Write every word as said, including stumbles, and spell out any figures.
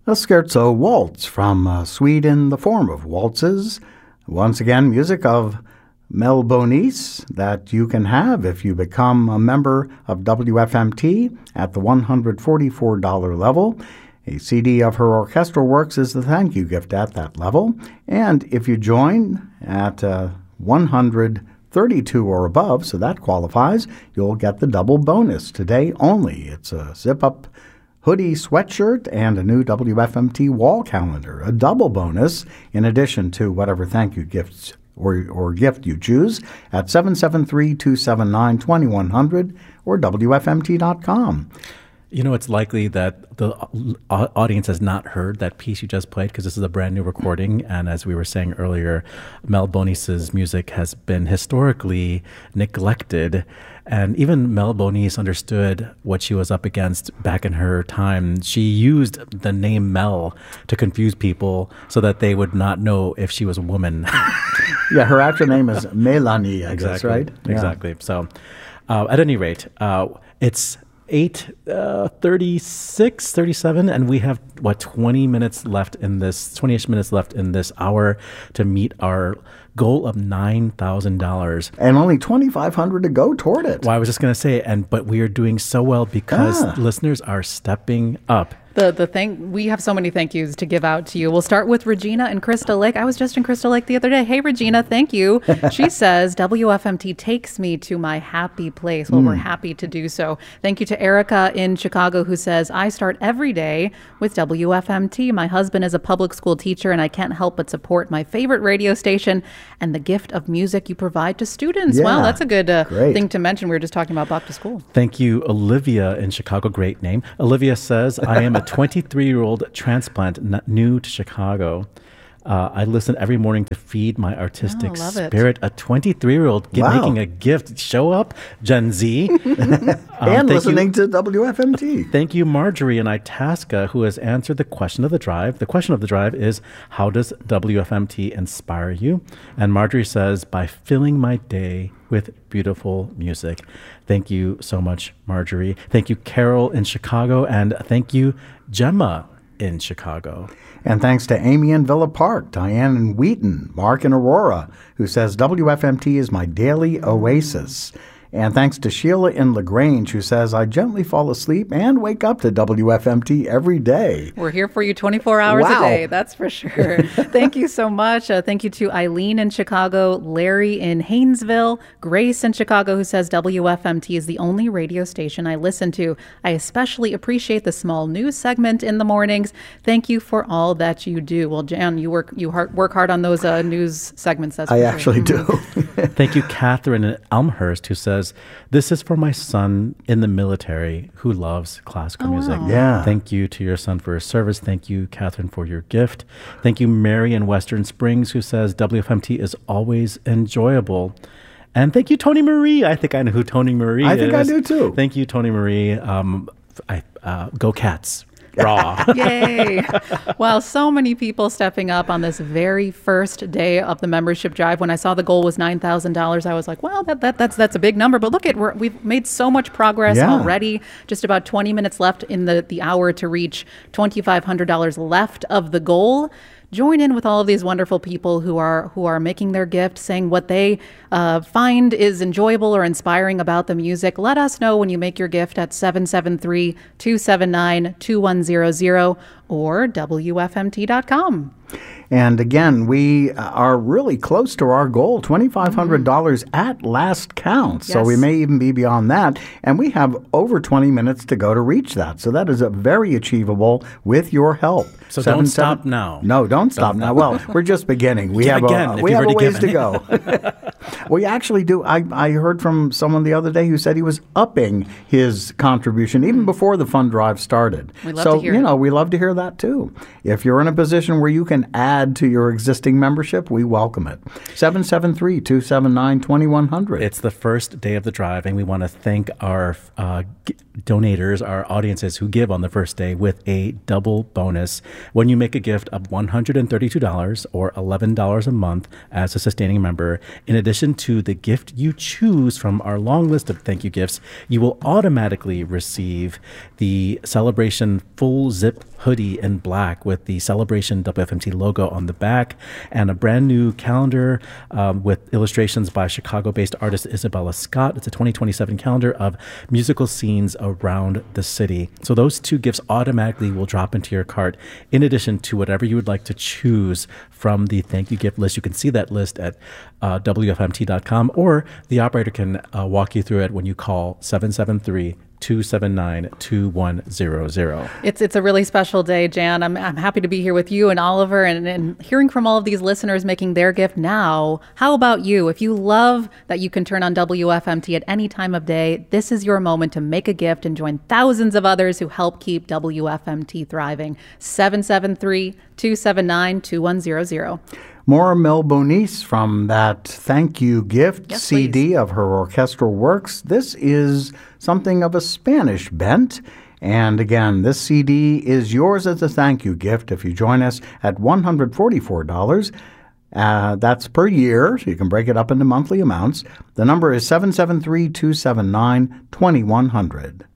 A scherzo waltz from a suite in the form of waltzes. Once again, music of Mel Bonis that you can have if you become a member of W F M T at the one hundred forty-four dollars level. A C D of her orchestral works is the thank you gift at that level. And if you join at uh, one hundred thirty-two or above, so that qualifies, you'll get the double bonus today only. It's a zip-up hoodie sweatshirt and a new W F M T wall calendar, a double bonus in addition to whatever thank you gifts or, or gift you choose at seven seven three, two seven nine, two one zero zero or W F M T dot com. You know, it's likely that the audience has not heard that piece you just played because this is a brand new recording. And as we were saying earlier, Mel Bonis's music has been historically neglected. And even Mel Bonis understood what she was up against back in her time. She used the name Mel to confuse people so that they would not know if she was a woman. Yeah, her actual name is Melanie, I exactly, guess, right? Exactly. Yeah. So uh, at any rate, uh, it's eight thirty-six, thirty-seven, and we have, what, twenty minutes left in this, twenty-ish minutes left in this hour to meet our goal of nine thousand dollars. And only twenty-five hundred dollars to go toward it. Well, I was just going to say, and but we are doing so well because ah. listeners are stepping up. The the thing we have so many thank yous to give out to you. We'll start with Regina in Crystal Lake. I was just in Crystal Lake the other day. Hey, Regina, thank you. She says W F M T takes me to my happy place. Well, mm. we're happy to do so. Thank you to Erica in Chicago who says, I start every day with W F M T. My husband is a public school teacher and I can't help but support my favorite radio station and the gift of music you provide to students. Yeah, well, that's a good uh, thing to mention. We were just talking about back to school. Thank you, Olivia in Chicago. Great name. Olivia says, I am a twenty-three-year-old transplant n- new to Chicago. Uh, I listen every morning to feed my artistic oh, spirit. It. A twenty-three-year-old g- wow. making a gift. Show up, Gen Z. um, and listening you, to W F M T. Thank you, Marjorie in Itasca, who has answered the question of the drive. The question of the drive is, how does W F M T inspire you? And Marjorie says, by filling my day with beautiful music. Thank you so much, Marjorie. Thank you, Carol in Chicago. And thank you, Gemma in Chicago. And thanks to Amy in Villa Park, Diane in Wheaton, Mark in Aurora, who says W F M T is my daily oasis. And thanks to Sheila in LaGrange, who says, I gently fall asleep and wake up to W F M T every day. We're here for you twenty-four hours wow. a day, that's for sure. Thank you so much. Uh, thank you to Eileen in Chicago, Larry in Haynesville, Grace in Chicago, who says W F M T is the only radio station I listen to. I especially appreciate the small news segment in the mornings. Thank you for all that you do. Well, Jan, you work you hard, work hard on those uh, news segments. That's I sure. actually do. Thank you, Catherine in Elmhurst, who says, this is for my son in the military who loves classical oh, music. Wow. Yeah. Thank you to your son for his service. Thank you, Catherine, for your gift. Thank you, Mary in Western Springs, who says W F M T is always enjoyable. And thank you, Tony Marie. I think I know who Tony Marie I is. think I do too. Thank you, Tony Marie. Um, I, uh, go Cats. Raw. Yay. Well, so many people stepping up on this very first day of the membership drive. When I saw the goal was nine thousand dollars, I was like, well, that, that that's that's a big number. But look at, we're, we've made so much progress yeah. already. Just about twenty minutes left in the, the hour to reach twenty-five hundred dollars left of the goal. Join in with all of these wonderful people who are who are making their gift, saying what they uh, find is enjoyable or inspiring about the music. Let us know when you make your gift at seven seven three, two seven nine, two one zero zero or W F M T dot com. And again, we are really close to our goal, twenty-five hundred dollars mm-hmm. at last count. Yes. So we may even be beyond that. And we have over twenty minutes to go to reach that. So that is a very achievable with your help. So seven, don't seven, stop now. No, don't stop don't. now. Well, we're just beginning. We Give have again, a, if we you've have a already ways to go. We actually do. I, I heard from someone the other day who said he was upping his contribution even before the fund drive started. We love so, to hear you it. know, we love to hear that too. If you're in a position where you can add to your existing membership, we welcome it. seven seven three, two seven nine, two one zero zero. It's the first day of the drive, and we want to thank our uh, g- donators, our audiences who give on the first day with a double bonus. When you make a gift of one hundred thirty-two dollars or eleven dollars a month as a sustaining member, in addition to the gift you choose from our long list of thank you gifts, you will automatically receive the Celebration Full Zip hoodie T in black with the Celebration W F M T logo on the back, and a brand new calendar um, with illustrations by Chicago-based artist Isabella Scott. It's a twenty twenty-seven calendar of musical scenes around the city. So those two gifts automatically will drop into your cart, in addition to whatever you would like to choose from the thank you gift list. You can see that list at uh, W F M T dot com, or the operator can uh, walk you through it when you call seven seven three, two seven nine, two one zero zero. It's it's a really special day, Jan. I'm I'm happy to be here with you and Oliver, and, and hearing from all of these listeners making their gift now. How about you? If you love that you can turn on W F M T at any time of day, this is your moment to make a gift and join thousands of others who help keep W F M T thriving. seven seven three, two seven nine, two one zero zero. More Mel Bonis from that thank you gift yes, C D please. of her orchestral works. This is something of a Spanish bent. And again, this C D is yours as a thank you gift if you join us at one hundred forty-four dollars. Uh, that's per year, so you can break it up into monthly amounts. The number is seven seven three, two seven nine, two one zero zero.